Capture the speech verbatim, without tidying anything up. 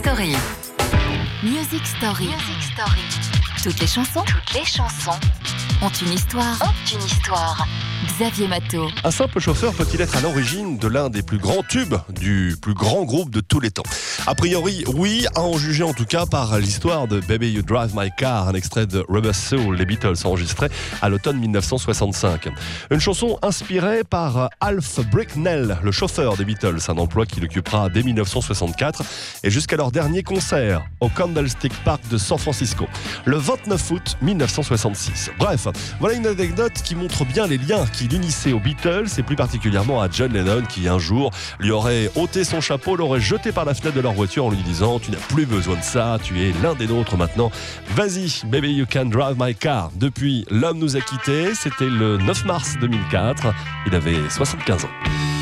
Story. Music Story. Music Story. Toutes les chansons, Toutes les chansons ont une histoire. ont une histoire. Xavier Matteau. Un simple chauffeur peut-il être à l'origine de l'un des plus grands tubes du plus grand groupe de tous les temps? A priori, oui, à en juger en tout cas par l'histoire de Baby You Drive My Car, un extrait de Rubber Soul, les Beatles, enregistré à l'automne dix-neuf cent soixante-cinq. Une chanson inspirée par Alf Bricknell, le chauffeur des Beatles, un emploi qu'il occupera dès dix-neuf cent soixante-quatre et jusqu'à leur dernier concert au Candlestick Park de San Francisco, le vingt-neuf août dix-neuf cent soixante-six. Bref, voilà une anecdote qui montre bien les liens qui l'unissaient aux Beatles et plus particulièrement à John Lennon qui un jour lui aurait ôté son chapeau, l'aurait jeté par la fenêtre de leur voiture en lui disant « Tu n'as plus besoin de ça, tu es l'un des nôtres maintenant. Vas-y, baby you can drive my car ». Depuis, l'homme nous a quittés, c'était le neuf mars deux mille quatre, il avait soixante-quinze ans.